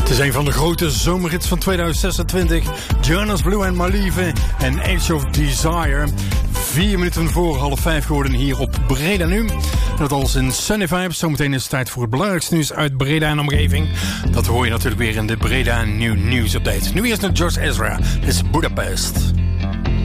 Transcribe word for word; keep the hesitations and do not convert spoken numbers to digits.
Het is een van de grote zomerhits van tweeduizend zesentwintig. Jonas Blue en Malieve en Age of Desire. Vier minuten voor half vijf geworden hier op Breda Nu. Dat alles in Sunny Vibes. Zometeen is het tijd voor het belangrijkste nieuws uit Breda en omgeving. Dat hoor je natuurlijk weer in de Breda Nu Nieuws Update. Nu eerst naar George Ezra. Dit is Budapest.